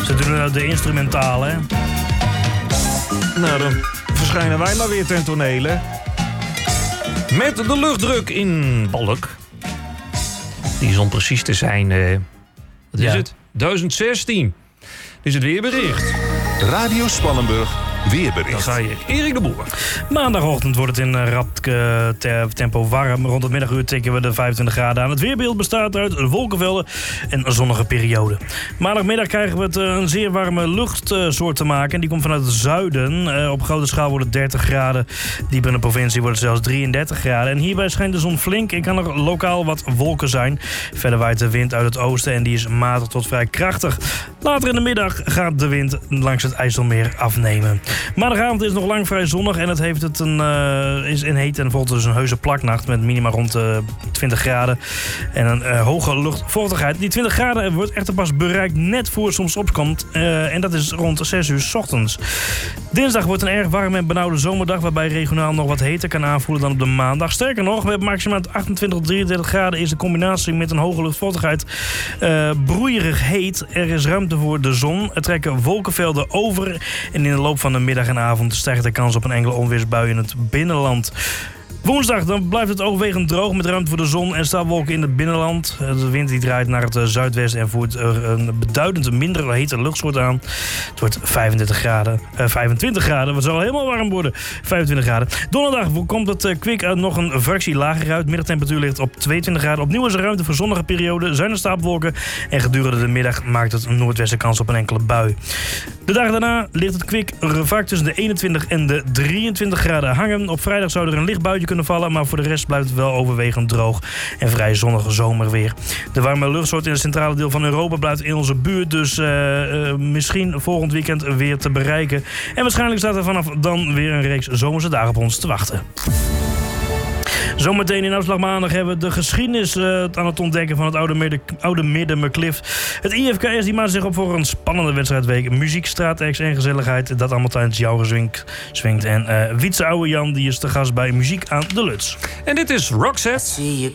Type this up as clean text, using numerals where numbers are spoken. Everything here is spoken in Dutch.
Ze doen de instrumentale, hè? Nou, dan verschijnen wij maar weer ten tonele. Met de luchtdruk in Balk. Die is om precies te zijn... wat is het? 1016. Dit is het weerbericht. Radio Spannenburg weerbericht. Dan ga je Erik de Boer. Maandagochtend wordt het in rap tempo warm. Rond het middaguur tikken we de 25 graden aan. Het weerbeeld bestaat uit wolkenvelden en zonnige perioden. Maandagmiddag krijgen we een zeer warme luchtsoort te maken. En die komt vanuit het zuiden. Op grote schaal wordt het 30 graden. Diep in de provincie wordt het zelfs 33 graden. En hierbij schijnt de zon flink en kan er lokaal wat wolken zijn. Verder waait de wind uit het oosten en die is matig tot vrij krachtig. Later in de middag gaat de wind langs het IJsselmeer afnemen. Maandagavond is nog lang vrij zonnig en het heeft het is in heet en volgt dus een heuse plaknacht met minima rond 20 graden en een hoge luchtvochtigheid. Die 20 graden wordt echter pas bereikt net voor zonsopkomst en dat is rond 6 uur 's ochtends. Dinsdag wordt een erg warme en benauwde zomerdag waarbij regionaal nog wat heter kan aanvoelen dan op de maandag. Sterker nog, met maximaal 28 tot 33 graden is de combinatie met een hoge luchtvochtigheid broeierig heet. Er is ruimte voor de zon. Er trekken wolkenvelden over en in de loop van de middag en avond stijgt de kans op een enkele onweersbui in het binnenland. Woensdag dan blijft het overwegend droog met ruimte voor de zon en stapelwolken in het binnenland. De wind die draait naar het zuidwesten en voert een beduidend minder hete luchtsoort aan. Het wordt 25 graden. Het zal helemaal warm worden. 25 graden. Donderdag komt het kwik nog een fractie lager uit. Middagtemperatuur ligt op 22 graden. Opnieuw is er ruimte voor zonnige perioden. Zijn er stapelwolken. En gedurende de middag maakt het noordwesten kans op een enkele bui. De dagen daarna ligt het kwik vaak tussen de 21 en de 23 graden hangen. Op vrijdag zou er een licht buitje kunnen vallen, maar voor de rest blijft het wel overwegend droog en vrij zonnig zomerweer. De warme luchtsoort in het centrale deel van Europa blijft in onze buurt, dus misschien volgend weekend weer te bereiken. En waarschijnlijk staat er vanaf dan weer een reeks zomerse dagen op ons te wachten. Zometeen in Afslag Maandag hebben we de geschiedenis aan het ontdekken van het oude Middenmerklif. Het IFKS die maakt zich op voor een spannende wedstrijdweek. Muziek, straatacts en gezelligheid. Dat allemaal tijdens jouw zwingt. En Wietse Oude Jan die is te gast bij Muziek aan de Luts. En dit is Roxette. See you